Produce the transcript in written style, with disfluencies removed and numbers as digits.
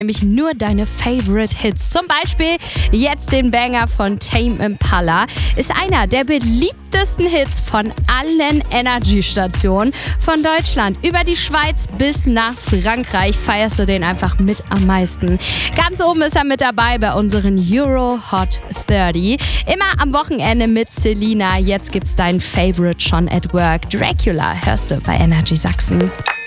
Nämlich nur deine Favorite Hits. Zum Beispiel jetzt den Banger von Tame Impala. Ist einer der beliebtesten Hits von allen Energy-Stationen. Von Deutschland über die Schweiz bis nach Frankreich feierst du den einfach mit am meisten. Ganz oben ist er mit dabei bei unseren Euro Hot 30. Immer am Wochenende mit Selina. Jetzt gibt's deinen Favorite schon at work. Dracula hörst du bei Energy Sachsen.